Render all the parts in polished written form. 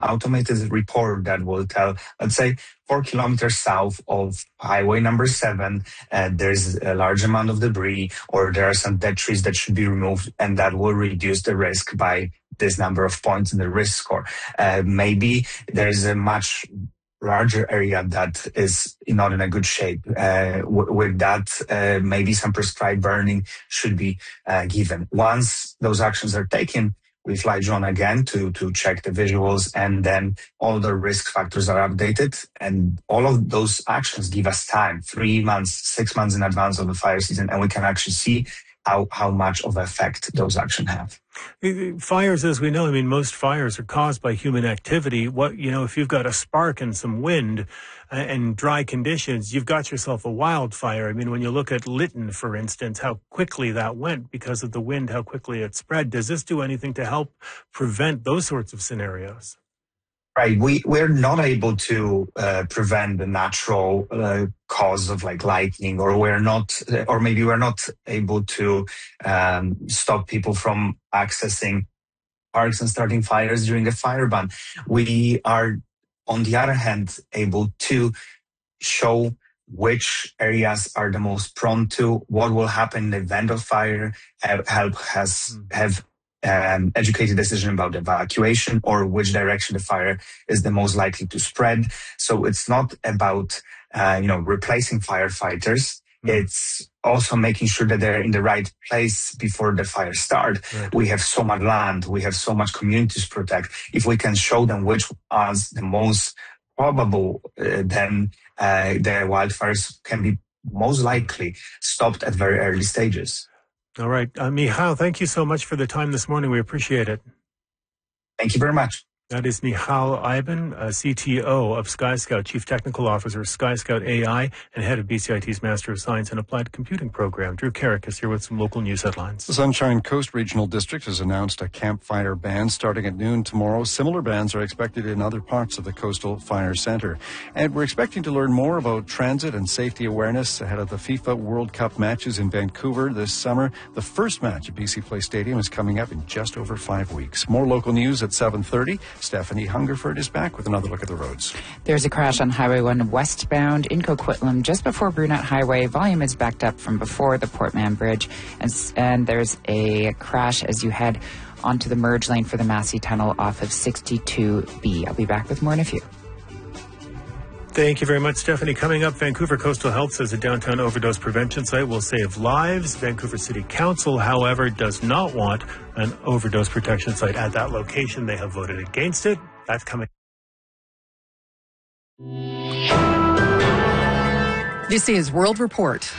automated report that will tell, let's say, 4 kilometers south of highway number 7, there's a large amount of debris, or there are some dead trees that should be removed, and that will reduce the risk by this number of points in the risk score. Maybe there's a much larger area that is not in a good shape. With that, maybe some prescribed burning should be given. Once those actions are taken, we fly drone again to check the visuals, and then all the risk factors are updated. And all of those actions give us time, 3 months, 6 months in advance of the fire season, and we can actually see how much of effect those actions have. Fires, as we know, I mean, most fires are caused by human activity. If you've got a spark and some wind and dry conditions, you've got yourself a wildfire. I mean, when you look at Lytton, for instance, how quickly that went because of the wind, how quickly it spread. Does this do anything to help prevent those sorts of scenarios? Right. We're not able to prevent the natural cause of like lightning, or maybe we're not able to stop people from accessing parks and starting fires during a fire ban. We are, on the other hand, able to show which areas are the most prone to what will happen in the event of fire, have educated decision about evacuation or which direction the fire is the most likely to spread. So it's not about replacing firefighters. It's also making sure that they're in the right place before the fire start. Right. We have so much land, we have so much communities to protect. If we can show them which are the most probable, then the wildfires can be most likely stopped at very early stages. All right. Michal, thank you so much for the time this morning. We appreciate it. Thank you very much. That is Michal Iben, CTO of Sky Scout, Chief Technical Officer, Sky Scout AI, and Head of BCIT's Master of Science and Applied Computing Program. Drew Carrick is here with some local news headlines. The Sunshine Coast Regional District has announced a campfire ban starting at noon tomorrow. Similar bans are expected in other parts of the Coastal Fire Centre. And we're expecting to learn more about transit and safety awareness ahead of the FIFA World Cup matches in Vancouver this summer. The first match at BC Place Stadium is coming up in just over 5 weeks. More local news at 7:30. Stephanie Hungerford is back with another look at the roads. There's a crash on Highway 1 westbound in Coquitlam just before Brunette Highway. Volume is backed up from before the Portman Bridge. And there's a crash as you head onto the merge lane for the Massey Tunnel off of 62B. I'll be back with more in a few. Thank you very much, Stephanie. Coming up, Vancouver Coastal Health says a downtown overdose prevention site will save lives. Vancouver City Council, however, does not want an overdose protection site at that location. They have voted against it. That's coming. This is World Report.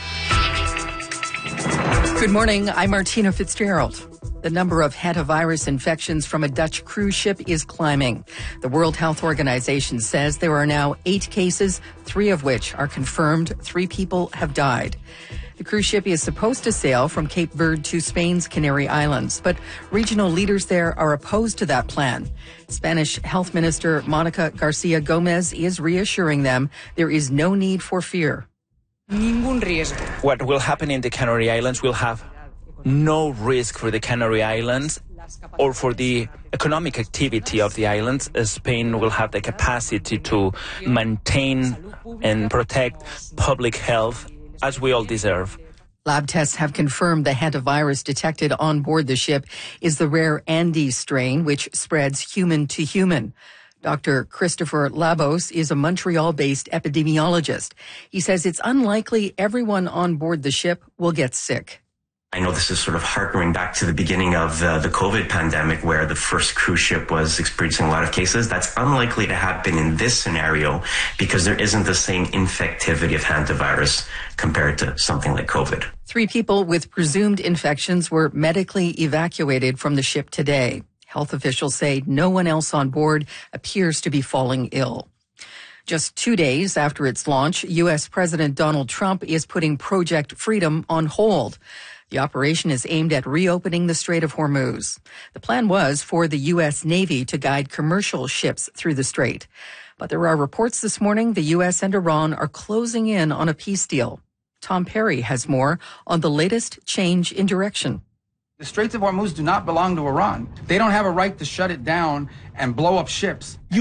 Good morning. I'm Martina Fitzgerald. The number of hantavirus infections from a Dutch cruise ship is climbing. The World Health Organization says there are now 8 cases, 3 of which are confirmed. 3 people have died. The cruise ship is supposed to sail from Cape Verde to Spain's Canary Islands, but regional leaders there are opposed to that plan. Spanish Health Minister Monica Garcia Gomez is reassuring them there is no need for fear. What will happen in the Canary Islands will have no risk for the Canary Islands or for the economic activity of the islands. Spain will have the capacity to maintain and protect public health as we all deserve. Lab tests have confirmed the hantavirus detected on board the ship is the rare Andes strain, which spreads human to human. Dr. Christopher Labos is a Montreal-based epidemiologist. He says it's unlikely everyone on board the ship will get sick. I know this is sort of harkening back to the beginning of the COVID pandemic where the first cruise ship was experiencing a lot of cases. That's unlikely to happen in this scenario because there isn't the same infectivity of hantavirus compared to something like COVID. 3 people with presumed infections were medically evacuated from the ship today. Health officials say no one else on board appears to be falling ill. Just 2 days after its launch, U.S. President Donald Trump is putting Project Freedom on hold. The operation is aimed at reopening the Strait of Hormuz. The plan was for the U.S. Navy to guide commercial ships through the strait. But there are reports this morning the U.S. and Iran are closing in on a peace deal. Tom Perry has more on the latest change in direction. The Straits of Hormuz do not belong to Iran. They don't have a right to shut it down and blow up ships.